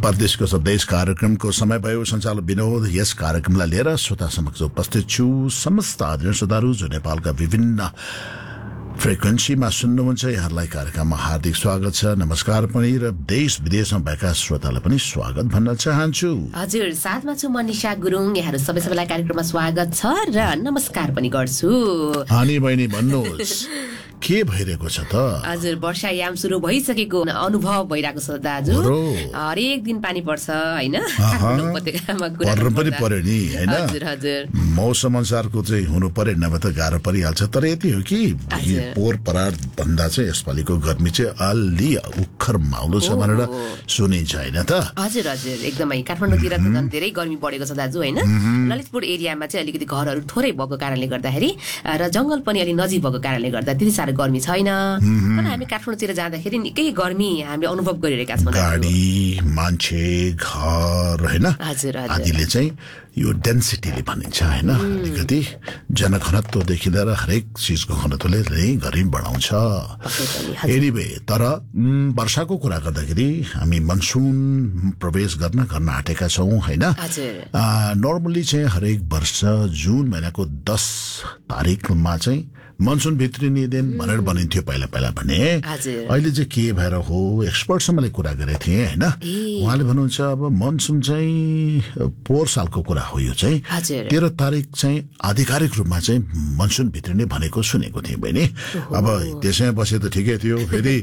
परदेशको सन्देश कार्यक्रमको समय भयो। सञ्चालक विनोद यस कार्यक्रमलाई लिएर श्रोता समक्ष उपस्थित छु। समस्त आदरणीय श्रोताहरू जो नेपालका विभिन्न फ्रिक्वेन्सीमा सुन्नुहुन्छ, यहाँलाई कार्यक्रममा हार्दिक स्वागत छ, नमस्कार पनि, र देश विदेशमा भएका श्रोतालाई पनि स्वागत भन्न चाहन्छु। हजुर, साथमा छु मनिषा गुरुङ। यहाँहरू सबैलाई कार्यक्रममा स्वागत छ र नमस्कार पनि गर्छु। हानी बहिनी भन्नुहोस्, के भइरहेको छ त? हजुर, वर्षायाम सुरु भइसकेको अनुभव भइरहेको छ दाजु। हरेक दिन पानी पर्छ हैन? उपत्यकामा पर्नु पनि पर्यो नि हैन? हजुर हजुर, मौसम अनुसारको चाहिँ हुनु पर्यो, नभए त गाह्रो परिहाल्छ। तर यति हो कि पोहोर परार भन्दा चाहिँ यसपालिको गर्मी चाहिँ अलि उखर माउलो छ भनेर सुनिन्छ हैन त? हजुर हजुर, एकदमै। काठमाडौँतिर त झन् धेरै गर्मी बढेको छ दाजु हैन? ललितपुर एरियामा चाहिँ अलिकति घरहरू थोरै भएको कारणले गर्दाखेरि र जंगल पनि अलि नजिक भएको कारणले गर्दा त्यति साह्रो गर्मी छैन। तर हामी काठमाडौँतिर जाँदाखेरि निकै गर्मी हामीले अनुभव गरिरहेका छौँ। गाडी, मान्छे, घर हैन, हजुर हजुर, आदिले चाहिँ यो डेन्सिटीले भनिन्छ हैन, अलिकति जनघनत्वदेखि लिएर हरेक चिजको घनत्वले नै गर्मी बढाउँछ। एनिवे, तर वर्षाको कुरा गर्दाखेरि हामी मनसुन प्रवेश गर्न आँटेका छौँ हैन? नर्मली चाहिँ हरेक वर्ष जुन महिनाको 10 तारिकमा चाहिँ मनसुन भित्रिने दिन भनेर भनिन्थ्यो पहिला पहिला भने। अहिले चाहिँ के भएर हो, एक्सपर्टसँगले कुरा गरेको थिएँ हैन? उहाँले भन्नुहुन्छ अब मनसुन चाहिँ पोहोर सालको कुरा हो, यो चाहिँ 13 तारिक चाहिँ आधिकारिक रूपमा चाहिँ मनसुन भित्रिने भनेको सुनेको थिएँ बहिनी। अब त्यसैमा बसे त ठिकै थियो, फेरि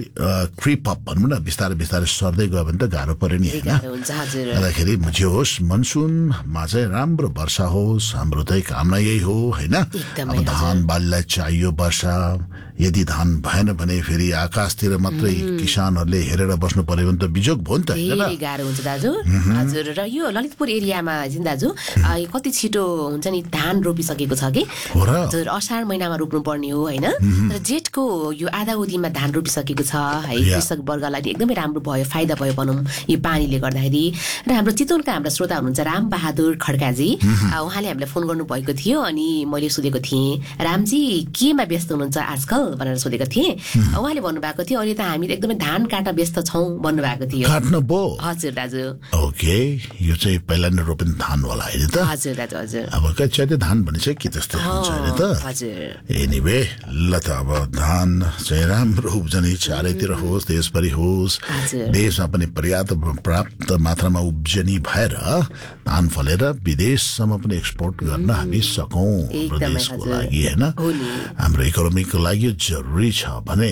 क्रिप अप भनौँ न, बिस्तारै बिस्तारै सर्दै गयो भने त गाह्रो पर्यो नि हैन? अन्तखेरि जे होस्, मनसुनमा चाहिँ राम्रो वर्षा होस्, हाम्रो चाहिँ कामना यही हो हैन? अब धान बालीलाई चाहियो वर्षा। यदि धान भएन भने फेरि आकाशतिर मात्रै किसानहरूले हेरेर बस्नु पर्यो भने त बिजोग भयो नि त, गाह्रो हुन्छ दाजु। हजुर, र यो ललितपुर एरियामा दाजु कति छिटो हुन्छ नि धान रोपिसकेको छ कि? हजुर, असार महिनामा रोप्नु पर्ने हो हैन? र जेठको यो आधा उदीमा धान रोपिसकेको छ है। कृषक वर्गलाई एकदमै राम्रो भयो, फाइदा भयो भनौँ यो पानीले गर्दाखेरि। र हाम्रो चितवनका हाम्रा श्रोता हुनुहुन्छ राम बहादुर खड्काजी, उहाँले हामीलाई फोन गर्नु भएको थियो अनि मैले सोधेको थिएँ, रामजी केमा व्यस्त हुनुहुन्छ आजकल भनेर सोधेको थिएँ। उहाँले भन्नुभएको थियो अहिले त हामी एकदमै धान काट्न व्यस्त छौँ भन्नुभएको थियो। काट्नु भयो? हजुर दाजु। ओके, यो चाहिँ पहिला नै रोपिने धान होला हैन त? हजुर दाजु हजुर। अब कहिले धान भने चाहिँ के त्यस्तो हुन्छ हैन त? हजुर। एनिवे, ल त अब धान चाहिँ राम्रो उब्जनी चारैतिर होस्, देशभरि होस्, देशमा पनि पर्याप्त मात्रामा उब्जनी भएर धान फलेर विदेशसम्म पनि एक्सपोर्ट गर्न हामी सकौँ देशको लागि हैन? हाम्रो इकोनोमीको लागि जरुरी छ भने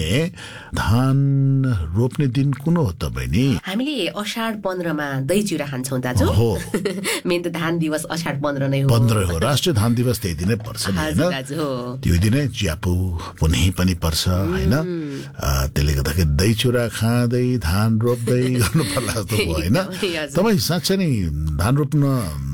धान रोप्ने दिन कुन हो त बहिनी? हामीले असार 15 मा दही चिउरा खान्छौँ दाजु। हो, मेन त धान दिवस असार 15 नै हो। 15 हो, राष्ट्रिय धान दिवस त्यही दिनै पर्छ नि हैन? त्यो दिनै च्यापु पुनै पनि पर्छ हैन? त्यसले गर्दाखेरि दही चिउरा खाँदै धान रोप्दै गर्नु पर्ला जस्तो भयो हैन? तपाईँ साँच्चै नै धान रोप्न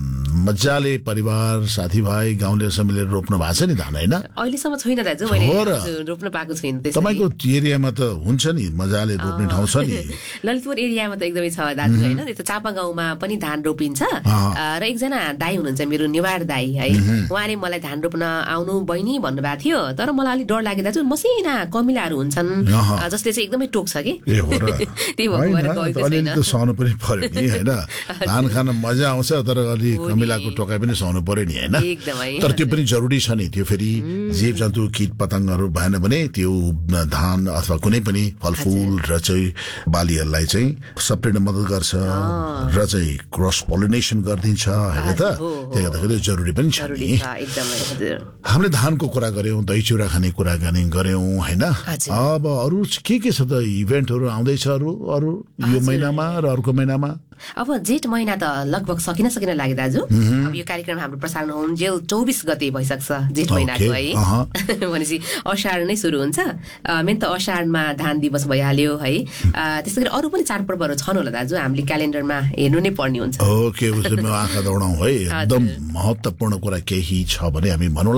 मजाले परिवार साथीभाइ गाउँलेसँग मिलेर रोप्नु भएको छ नि धान हैन? अहिलेसम्म छैन दाजु, मैले रोप्न पाएको छैन। तपाईको एरियामा त हुन्छ नि, मजाले रोप्ने ठाउँ छ नि? ललितपुर एरियामा त एकदमै छ दाजु हैन? त्यो चापा गाउँमा पनि धान रोपिन्छ। र एकजना दाइ हुनुहुन्छ मेरो नेवार दाइ है, उहाँले मलाई धान रोप्न आउनु बहिनी भन्नुभएको थियो। तर मलाई अलिक डर लाग्यो दाजु, मसिना कमिलाहरू हुन्छन् जसले चाहिँ एकदमै टोक्छ कि। त्यही भएर गएको छैन। त सहनु पनि पर्यो नि हैन? धान खान मजा आउँछ, तर अलि कमिलाको टोकाइ पनि सहनु पर्यो नि हैन? तर त्यो पनि जरुरी छ नि। त्यो फेरि जीव जन्तु कीट पतङ्गहरू भएन भने त्यो धान अथवा कुनै पनि फलफुल र चाहिँ बालीहरूलाई चाहिँ सप्रेन मद्दत गर्छ र चाहिँ क्रस पोलिनेसन गरिदिन्छ हैन त? त्यसले गर्दाखेरि जरुरी पनि छ नि। हामीले धानको कुरा गर्यौँ, दही चिउरा खाने कुरा गर्यौँ हैन? अब अरू के छ त इभेन्टहरू आउँदैछ अरू यो महिनामा र अर्को महिनामा? अब जेठ महिना त लगभग सकिन लाग्यो दाजु। अब यो कार्यक्रम हाम्रो प्रसारण हुन्जेल 24 गते भइसक्छ जेठ महिनाको है। भनेपछि असार नै सुरु हुन्छ। मेन त असारमा धान दिवस भइहाल्यो है। त्यसै गरी अरू पनि चाडपर्वहरू छन् होला दाजु, हामीले क्यालेन्डरमा हेर्नु नै पर्ने हुन्छ। ओके, उसले आँखा दौडाउँ है, एकदम महत्त्वपूर्ण कुरा केही छ भने हामी भनौँ।